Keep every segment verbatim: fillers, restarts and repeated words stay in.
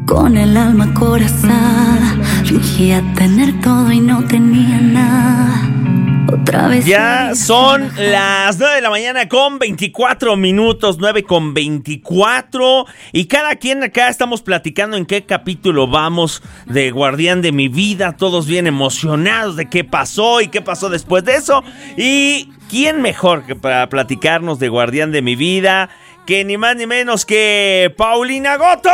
Con el alma acorazada, fingía tener todo y no tenía nada. Otra vez. Ya son las nueve de la mañana con veinticuatro minutos, nueve con veinticuatro. Y cada quien acá estamos platicando en qué capítulo vamos de Guardián de mi vida. Todos bien emocionados de qué pasó y qué pasó después de eso. Y quién mejor que para platicarnos de Guardián de mi vida que ni más ni menos que Paulina Goto.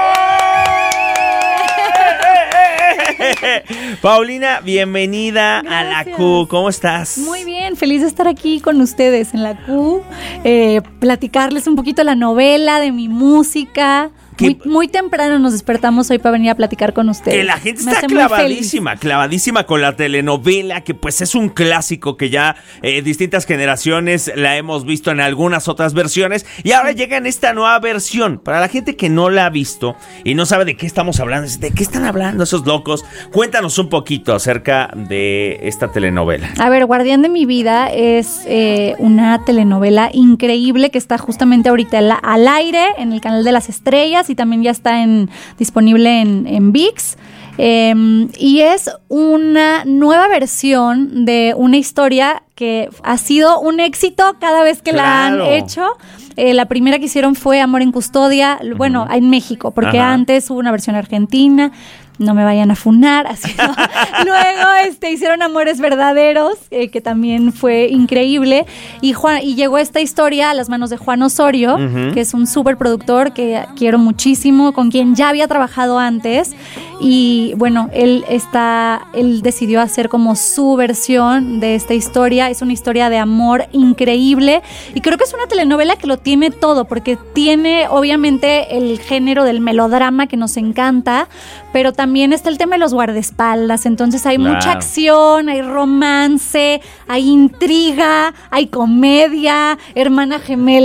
Paulina, bienvenida. Gracias. A la Q. ¿Cómo estás? Muy bien, feliz de estar aquí con ustedes en la Q, eh, platicarles un poquito la novela, de mi música. Muy, muy temprano nos despertamos hoy para venir a platicar con ustedes. Que la gente está clavadísima, clavadísima con la telenovela, que pues es un clásico que ya eh, distintas generaciones la hemos visto en algunas otras versiones y ahora llega en esta nueva versión. Para la gente que no la ha visto y no sabe de qué estamos hablando, ¿de qué están hablando esos locos? Cuéntanos un poquito acerca de esta telenovela. A ver, Guardián de mi vida es eh, una telenovela increíble que está justamente ahorita al, al aire en el canal de las estrellas y también ya está en, disponible en, en ViX. Eh, y es una nueva versión de una historia que ha sido un éxito cada vez que claro. la han hecho. Eh, la primera que hicieron fue Amor en Custodia, uh-huh. bueno, en México, porque Ajá. antes hubo una versión argentina. No me vayan a funar, así no. Luego este, hicieron Amores Verdaderos, eh, que también fue increíble. Y, Juan, y llegó esta historia a las manos de Juan Osorio, uh-huh. que es un súper productor que quiero muchísimo, con quien ya había trabajado antes. Y bueno, él está, él decidió hacer como su versión de esta historia. Es una historia de amor increíble. Y creo que es una telenovela que lo tiene todo, porque tiene obviamente el género del melodrama que nos encanta, pero también está el tema de los guardaespaldas, entonces hay claro. mucha acción, hay romance, hay intriga, hay comedia, hermana gemela.